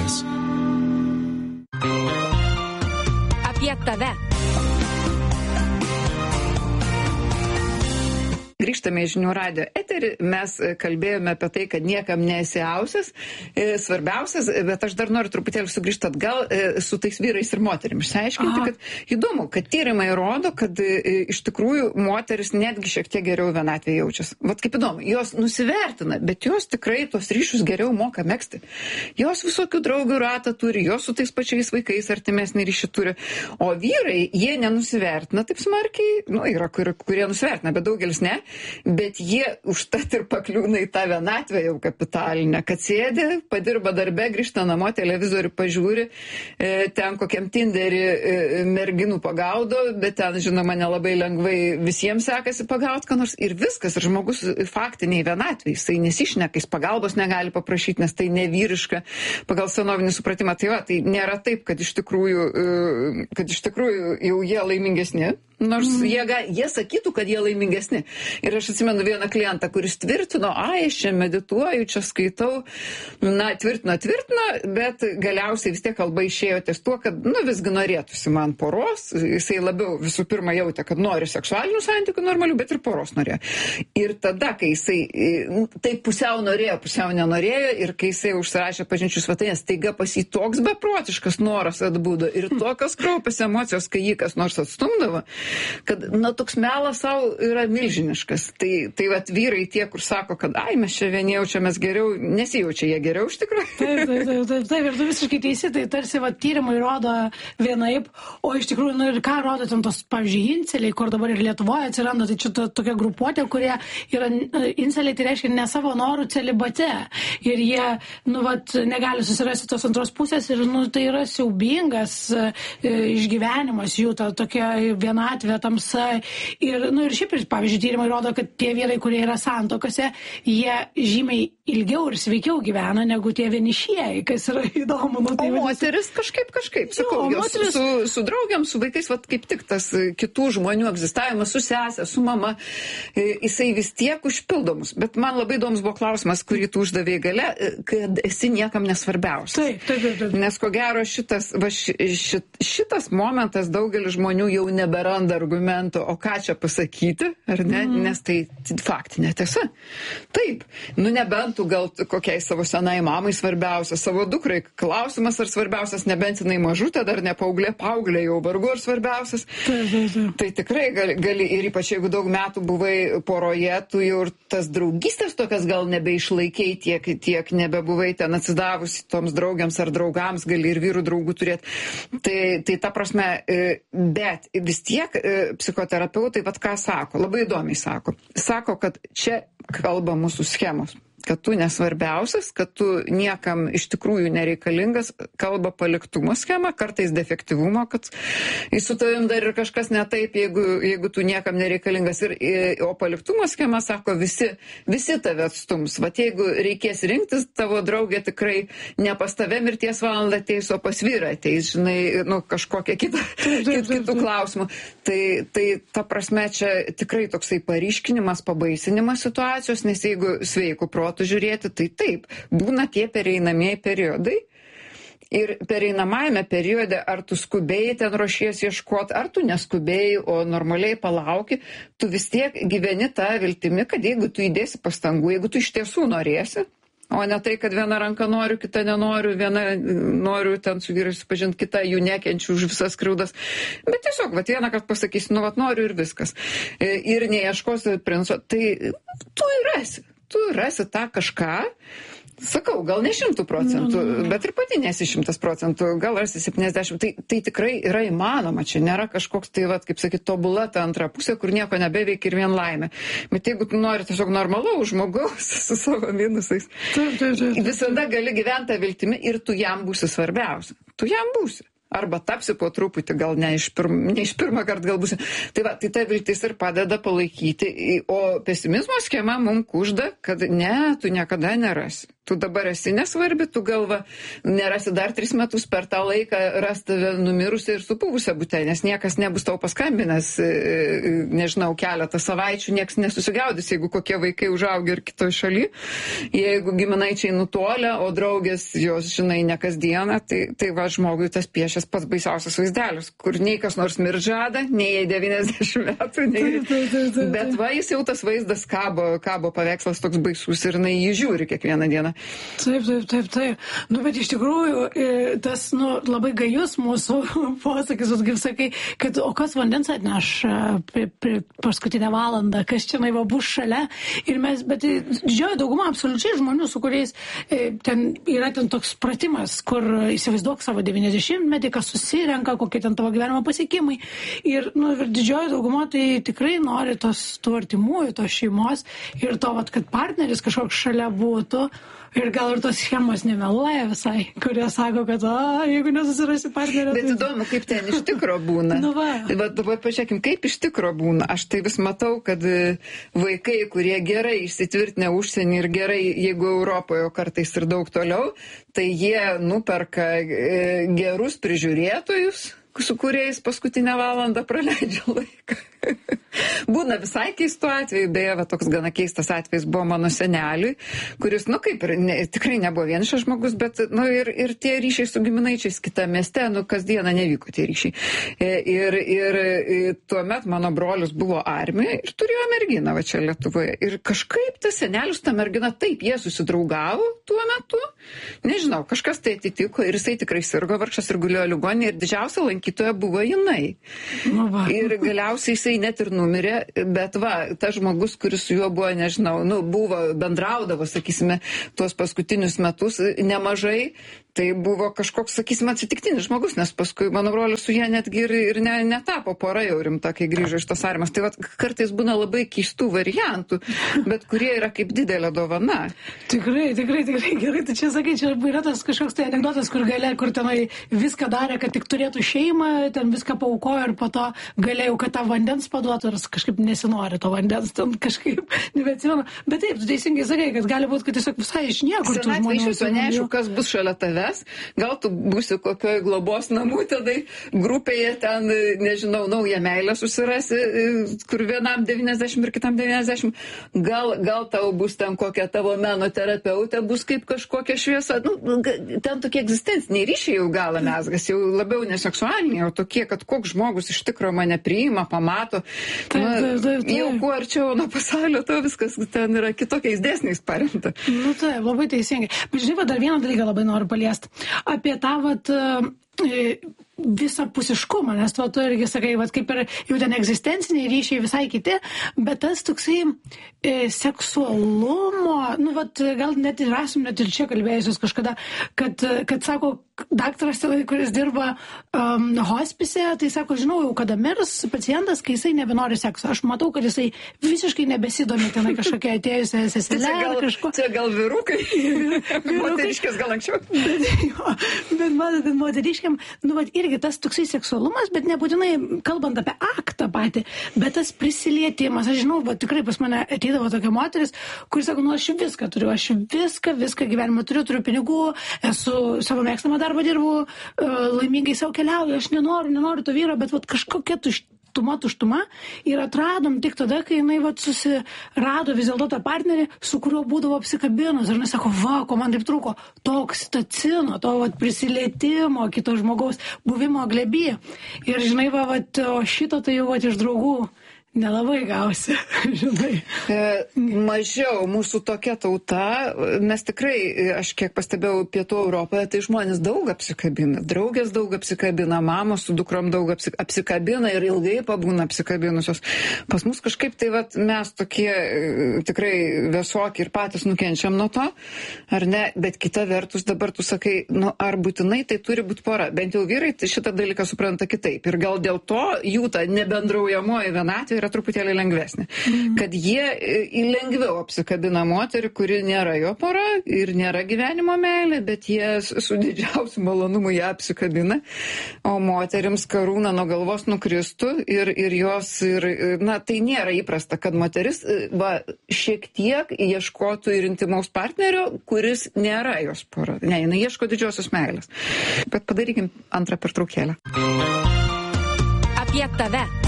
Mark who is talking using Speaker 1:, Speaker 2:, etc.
Speaker 1: žmonės.
Speaker 2: Apie tave.
Speaker 3: Grįžtame į Žinių radijo eterį, mes kalbėjome apie tai, kad niekam nesi ausias, svarbiausias, bet aš dar noriu truputėlį sugrįžti atgal su tais vyrais ir moterimis. Išsiaiškinti, kad įdomu, kad tyrimai rodo, kad iš tikrųjų moteris netgi šiek tiek geriau vienatvėje jaučiasi. Vat kaip įdomu, jos nusivertina, bet jos tikrai tos ryšius geriau moka megzti. Jos visokių draugų ratą turi, jos su tais pačiais vaikais artimesnį ryšį turi, o vyrai, jie nenusivertina taip smarkiai, yra kurie nusivertina, bet daugelis ne. Bet jie užtat ir pakliūna į tą vienatvę jau kapitalinę, kad sėdi, padirba darbe, grįžta namo, televizorių pažiūri, ten kokiam Tinderį merginų pagaudo, bet ten, žinoma, nelabai lengvai visiems sekasi pagauti, ką nors ir viskas, ir žmogus faktiniai vienatvė, jisai nesišneka, jis pagalbos negali paprašyti, nes tai nevyriška pagal senovinį supratimą. Tai nėra taip, kad iš tikrųjų jau jie laimingesni. Nors jie sakytų, kad jie laimingesni. Ir aš atsimenu vieną klientą, kuris tvirtino, aš čia medituoju, čia skaitau, tvirtino, bet galiausiai vis tiek kalba išėjo ties tuo, kad, visgi norėtųsi man poros, jisai labiau visų pirma jautė, kad nori seksualinių santykių normalių, bet ir poros norėjo. Ir tada, kai jisai taip pusiau norėjo, pusiau nenorėjo, ir kai jisai užsirašė pažinčių svetainės, staiga pas jį toks beprotiškas noras atbūdo ir tokios kraupios emocijos, kai jį kas nors atstumdavo, kad, toks melas savo yra milžiniškas. Tai vat vyrai tie, kur sako, kad, mes čia vieni jaučiamės geriau, nesijaučia jie geriau iš tikrųjų.
Speaker 4: Taip, ir tu visiškai teisi, tai tarsi tyrimai rodo vienaip, o iš tikrųjų, ir ką rodo ten tos, pavyzdžiui, inceliai, kur dabar ir Lietuvoje atsiranda, tai čia tokia grupuotė, kurie yra inceliai, tai reiškia ne savo norų celibate. Ir jie, negali susirasti tos antros pusės ir, tai yra siaubingas išgyvenimas jų, tokia vienatvė, tamsa. Ir šiaip, pavyzdžiui, tyrimai rodo, kad tie vyrai, kurie yra santokose, jie žymiai ilgiau ir sveikiau gyvena negu tie vienišieji, kas yra įdomu.
Speaker 3: O moteris kažkaip, sakau, jos su draugiam, su vaikais, kaip tik tas kitų žmonių egzistavimas, su sesė, su mama, jisai vis tiek užpildomus. Bet man labai įdomus buvo klausimas, kurį tu uždavėjai gale, kad esi niekam nesvarbiausias.
Speaker 4: Taip.
Speaker 3: Nes ko gero šitas momentas daugelis žmonių jau neberanda argumento, o ką čia pasakyti, ar ne, nes tai faktinė tiesa. Taip, nebent tu gal kokiai savo senai mamai svarbiausias, savo dukrai klausimas, ar svarbiausias, nebent jinai mažutė, dar ne paauglė jau vargu ar svarbiausias. Tai tikrai gali, ir ypač jeigu daug metų buvai poroje, tu jau ir tas draugystės tokias gal nebeišlaikiai, tiek nebebuvai ten atsidavusi toms draugiams ar draugams, gali ir vyrų draugų turėti. Tai ta prasme, bet vis tiek psichoterapeutai, ką sako, labai įdomiai sako, kad čia kalba mūsų schemos, kad tu nesvarbiausias, kad tu niekam iš tikrųjų nereikalingas, kalba paliktumo schema, kartais defektyvumo, kad su tavim dar ir kažkas ne taip, jeigu tu niekam nereikalingas. O paliktumo schema sako, visi tave atstums. Vat jeigu reikės rinktis, tavo draugė tikrai ne pas tave mirties valandą ateis, o pas vyrą ateis, kažkokia kitų klausimų. Tai ta prasme čia tikrai toksai paryškinimas, pabaisinimas situacijos, nes jeigu sveikų protų žiūrėti, tai taip, būna tie pereinamieji periodai. Ir pereinamajame periode, ar tu skubėjai ten ruošies ieškoti, ar tu neskubėjai, o normaliai palauki, tu vis tiek gyveni tą viltimi, kad jeigu tu įdėsi pastangų, jeigu tu iš tiesų norėsi, o ne tai, kad viena ranka noriu, kita nenoriu, viena noriu ten su vyrais pažinti, kita jų nekenčiu už visas skriaudas. Bet tiesiog, vieną kartą pasakysi, noriu ir viskas. Ir neieškosi princo, tai tu rasi tą kažką, sakau, gal ne 100%, bet ir pati nesi 100%, gal rasi 70%, tai tikrai yra įmanoma, čia nėra kažkoks, kaip sakyti, tobula ta antra pusė, kur nieko nebeveikia ir vien laimė. Bet jeigu tu nori tiesiog normalaus žmogaus su savo minusais, visada gali gyventi tą viltimi ir tu jam būsi svarbiausia. Tu jam būsi. Arba tapsi po truputį, gal ne iš pirmą kartą gal būsi. Tai ta viltis ir padeda palaikyti, o pesimizmo schema mums kužda, kad ne, tu niekada nerasi. Tu dabar esi nesvarbi, tu galva nerasi dar 3 metus per tą laiką ras tave numirusią ir supuvusią bute, nes niekas nebus tau paskambinęs, nežinau, keletą savaičių, niekas nesusigaudys, jeigu kokie vaikai užaugia ir kitoj šaly, jeigu giminaičiai nutolę, o draugės jos, žinai, ne kasdieną, tai va žmogui tas piešęs pats baisiausias vaizdelis, kur nei kas nors miržada, nei jai 90 metų, nei... Bet va, jis jau tas vaizdas kabo paveikslas toks baisus ir jinai jį žiūri kiekvieną dieną.
Speaker 4: Taip. Nu, bet iš tikrųjų, tas, labai gajus mūsų posakis, kaip sakai, kad o kas vandens atneš paskutinę valandą, kas čia naiva bus šalia. Ir mes, bet didžioji dauguma absoliučiai žmonių, su kuriais ten yra ten toks pratimas, kur įsivaizduok savo 90-metį, kas susirenka, kokie ten tavo gyvenimo pasiekimai. Ir didžioji dauguma tai tikrai nori tų artimųjų, tos šeimos ir to, kad partneris kažkoks šalia būtų. Ir gal ir tos schemos nemeluoja visai, kurie sako, kad jeigu nesusirasi partnerio.
Speaker 3: Bet įdomu, kaip ten iš tikro būna.
Speaker 4: Nu va.
Speaker 3: Bet dabar pažiūrėkim, kaip iš tikro būna. Aš tai vis matau, kad vaikai, kurie gerai išsitvirtinę užsienį ir gerai, jeigu Europoje, o kartais ir daug toliau, tai jie nuperka gerus prižiūrėtojus, su kuriais paskutinę valandą praleidžia laiką. Būna visai keistų atvejų, beje, toks gana keistas atvejis buvo mano seneliui, kuris, kaip ir tikrai nebuvo vienišas žmogus, bet, ir tie ryšiai su giminaičiais kitame mieste, kasdieną nevyko tie ryšiai. Ir tuomet mano brolius buvo armijoje ir turėjo merginą va čia Lietuvoje. Ir kažkaip tas senelis, ta mergina, taip, jie susidraugavo tuo metu, nežinau, kažkas tai atitiko ir jisai tikrai sirgo vargšas ir gulėjo ligoninėje ir didžiausia lankytoja buvo jinai. Ir galiausiai jisai net ir numirė, bet tas žmogus, kuris su juo buvo, nežinau, buvo, bendraudavo, sakysime, tuos paskutinius metus nemažai, tai buvo kažkoks, sakysime, atsitiktinis žmogus, nes paskui mano brolis su jie netgi ir netapo pora jau rimta, kai grįžo iš tos armijos. Tai kartais būna labai keistų variantų, bet kurie yra kaip didelė dovana.
Speaker 4: Tikrai gerai, tai čia sakai, čia yra tas kažkoks tai anekdotas, kur tenai viską darė, kad tik turėtų šeimą, ten viską paaukojo ir po to galėjau, kad tą vandens paduotų ir kažkaip nesinori to vandens, ten kažkaip nebeatsimenu. Bet taip, tu teisingai sakai, kad gali būti, kad tiesiog visai iš niekur tų žmonių.
Speaker 3: Iš viso neaišku, kas bus šalia tavęs, gal tu būsi kokioj globos namų tada grupėje ten, nežinau, naują meilę susirasi, kur vienam 90 ir kitam 90, gal tau bus ten kokia tavo meno terapeutė, bus kaip kažkokia šviesa, ten tokie egzistenciniai ryšiai jau galą mesgas, jau labiau neseksualiniai, jau tokie, kad koks žmogus iš tikro mane priima, pamato. Jau kuo arčiau nuo pasaulio, to viskas ten yra kitokiais dėsniais paremta.
Speaker 4: Taip, labai teisingai. Bet žinai, dar vieną dalyką labai noriu paliesti. Apie tą visapusiškumą, nes tu irgi sakai, kaip ir jau ten egzistenciniai ryšiai visai kiti, bet tas toksai seksualumo, gal net ir esam net ir čia kalbėjusios kažkada, kad sako, daktaras, kuris dirba hospise, tai sako, žinau jau, kada mirs pacientas, kai jisai nebenori sekso. Aš matau, kad jisai visiškai nebesidomi tenai kažkokia atėjusia seselė ar kažko.
Speaker 3: Čia gal vyrukai? Moteriškės gal anksčiau?
Speaker 4: Bet matote, moteriškiam, irgi tas toksai seksualumas, bet nebūtinai kalbant apie aktą patį, bet tas prisilietimas. Aš žinau, bet tikrai pas mane ateidavo tokia moteris, kuris sako, aš viską turiu, aš viską gyvenimą turiu pinigų, esu savo mėgstamą darbą dirbu, laimingai savo keliauju, aš nenoriu to vyro, bet kažkokia tuštuma ir atradom tik tada, kai jinai susirado vis dėlto tą partnerį, su kuriuo būdavo apsikabinus. Ir jinai sako, ko man taip trūko, to oksitocino, to prisilietimo, kito žmogaus buvimo glėbyje. Ir žinai, o šito tai jau iš draugų nelabai gausi, žinai.
Speaker 3: Mažiau mūsų tokia tauta, mes tikrai, aš kiek pastebėjau Pietų Europoje, tai žmonės daug apsikabina, draugės daug apsikabina, mamos su dukrom daug apsikabina ir ilgai pabūna apsikabinusios. Pas mus kažkaip tai mes tokie tikrai vėsoki ir patys nukenčiam nuo to, ar ne, bet kita vertus dabar tu sakai, ar būtinai tai turi būti pora, bent jau vyrai tai šitą dalyką supranta kitaip ir gal dėl to jų ta nebendraujamoji vienatvė yra tokia truputėlį lengvesnė. Kad jie lengviau apsikabina moterį, kuri nėra jo pora ir nėra gyvenimo meilė, bet jie su didžiausiu malonumu ją apsikabina, o moterims karūna nuo galvos nukristų ir jos, na, tai nėra įprasta, kad moteris šiek tiek ieškotų ir intimaus partnerio, kuris nėra jos pora. Ne, jinai ieško didžiosios meilės. Bet padarykim antrą pertraukėlę.
Speaker 2: Apie tave.